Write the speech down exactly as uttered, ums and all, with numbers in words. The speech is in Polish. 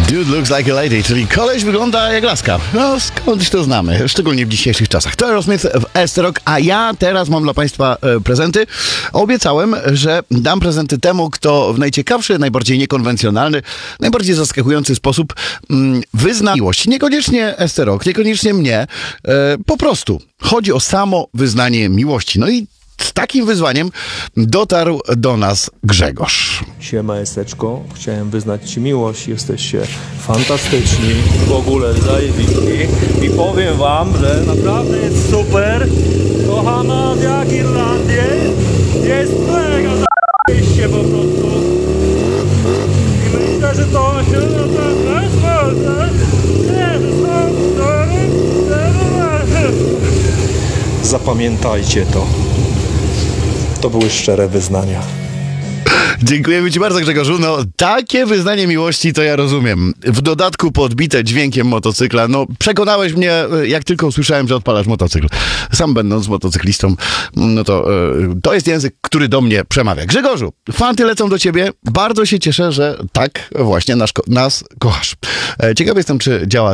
Dude looks like a lady, czyli koleś wygląda jak laska. No, skądś to znamy, szczególnie w dzisiejszych czasach. To Aerosmith w Esterok, a ja teraz mam dla Państwa e, prezenty. Obiecałem, że dam prezenty temu, kto w najciekawszy, najbardziej niekonwencjonalny, najbardziej zaskakujący sposób mm, wyzna miłość. Niekoniecznie Esterok, niekoniecznie mnie, e, po prostu chodzi o samo wyznanie miłości. No i z takim wyzwaniem dotarł do nas Grzegorz. Siema Eseczko, chciałem wyznać Ci miłość, jesteście fantastyczni, w ogóle zajebiści i powiem Wam, że naprawdę jest super, kocham nas jak Irlandię, jest mega zajebiście po prostu i myślę, że to się naprawdę sprawdza. Zapamiętajcie to, to były szczere wyznania. Dziękujemy Ci bardzo, Grzegorzu. No, takie wyznanie miłości to ja rozumiem. W dodatku podbite dźwiękiem motocykla. No, przekonałeś mnie, jak tylko usłyszałem, że odpalasz motocykl. Sam będąc motocyklistą, no to to jest język, który do mnie przemawia. Grzegorzu, fanty lecą do Ciebie. Bardzo się cieszę, że tak właśnie nas, nas kochasz. Ciekaw jestem, czy działa